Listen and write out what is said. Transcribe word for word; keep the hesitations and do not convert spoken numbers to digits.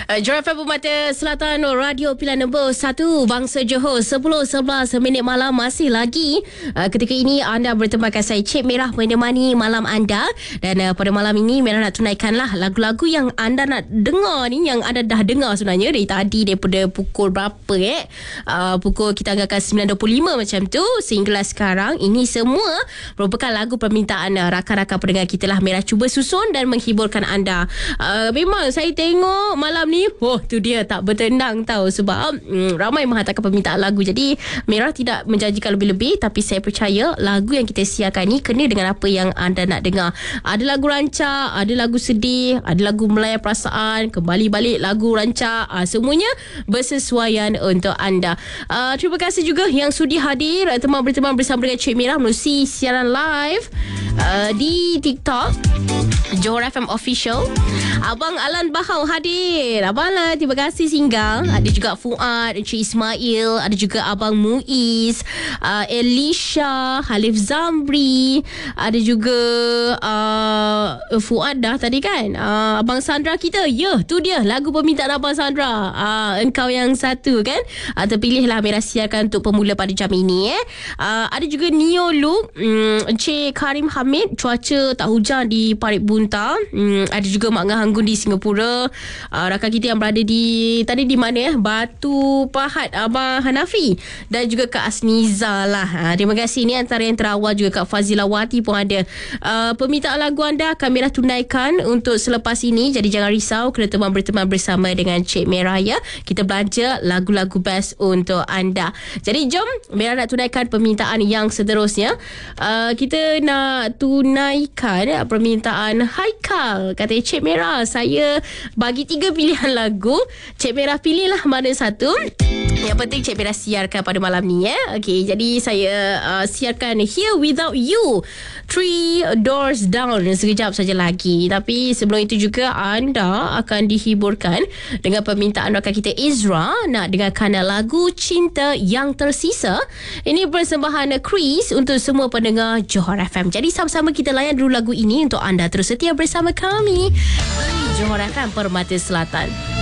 Uh, Johor F M Permata Selatan, Radio Pilihan Nombor satu Bangsa Johor. Sepuluh sebelas minit malam masih lagi. Uh, ketika ini anda bertemankan saya, Cik Merah, menemani malam anda. Dan uh, pada malam ini Merah nak tunaikanlah lagu-lagu yang anda nak dengar ni, yang anda dah dengar sebenarnya dari tadi, daripada pukul berapa eh uh, pukul kita anggarkan sembilan dua puluh lima macam tu sehinggalah sekarang. Ini semua merupakan lagu permintaan uh, rakan-rakan pendengar kita lah. Merah cuba susun dan menghiburkan anda. uh, Memang saya tengok malam ni, oh tu dia, tak bertenang tahu. Sebab mm, ramai menghantarkan permintaan lagu. Jadi Merah tidak menjanjikan lebih-lebih, tapi saya percaya lagu yang kita siarkan ni kena dengan apa yang anda nak dengar. Ada lagu rancak, ada lagu sedih, ada lagu melayan perasaan, kembali balik lagu rancak, uh, semuanya bersesuaian untuk anda. uh, Terima kasih juga yang sudi hadir uh, teman berteman bersama dengan Cik Merah melalui siaran live uh, di TikTok Johor F M Official. Abang Alan Bahau hadir. Abang Alan, terima kasih singgah. Ada juga Fuad, Encik Ismail, ada juga Abang Muiz, uh, Elisha, Halif Zamri, ada juga uh, Fuad dah tadi kan. uh, Abang Sandra kita. Ya, tu dia lagu permintaan Abang Sandra. uh, Engkau yang satu kan. uh, Terpilihlah Merah siarkan untuk pemula pada jam ini eh. uh, Ada juga Neo Lu, um, Encik Karim Hamid, cuaca tak hujan di Parit Bunta. um, Ada juga Mak Ngah Anggun di Singapura. uh, Rakan kita yang berada di tadi di mana eh, Batu Pahat, Abang Hanafi, dan juga Kak Asniza lah. uh, Terima kasih. Ini antara yang terawal. Juga Kak Fazilawati pun ada. uh, Permintaan lagu anda akan Merah tunaikan untuk selepas ini. Jadi jangan risau, kena teman berteman bersama dengan Cik Merah ya. Kita belanja lagu-lagu best untuk anda. Jadi jom Merah nak tunaikan permintaan yang seterusnya. uh, Kita nak tunaikan uh, permintaan Haikal. Kata Cik Merah, saya bagi tiga pilihan lagu. Cik Merah pilihlah mana satu. Yang penting Cik Merah siarkan pada malam ni ya. Okey, jadi saya uh, siarkan Here Without You, Three Doors Down sekejap saja lagi. Tapi sebelum itu juga anda akan dihiburkan dengan permintaan rakan kita Izra nak dengarkan lagu Cinta Yang Tersisa. Ini persembahan Chris untuk semua pendengar Johor F M. Jadi sama-sama kita layan dulu lagu ini untuk anda terus setia bersama kami di Johor F M Permata Selatan.